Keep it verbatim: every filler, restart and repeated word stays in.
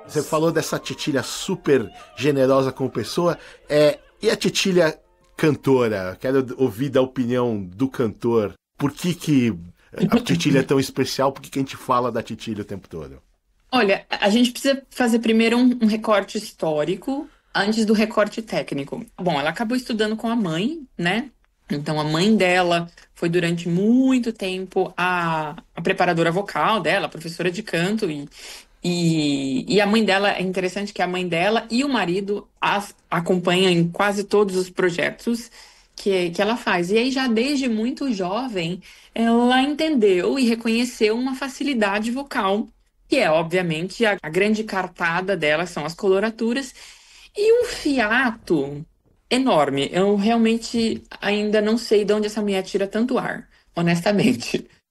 Você falou dessa titilha super generosa como pessoa. É, e a titilha cantora? Quero ouvir da opinião do cantor. Por que, que a titilha é tão especial? Por que, que a gente fala da titilha o tempo todo? Olha, a gente precisa fazer primeiro um, um recorte histórico antes do recorte técnico. Bom, ela acabou estudando com a mãe, né? Então, a mãe dela foi durante muito tempo a, a preparadora vocal dela, a professora de canto, e, e, e a mãe dela, é interessante que a mãe dela e o marido as acompanham em quase todos os projetos que, que ela faz. E aí, já desde muito jovem, ela entendeu e reconheceu uma facilidade vocal, que é, obviamente, a, a grande cartada dela são as coloraturas e um fiato enorme. Eu realmente ainda não sei de onde essa mulher tira tanto ar, honestamente.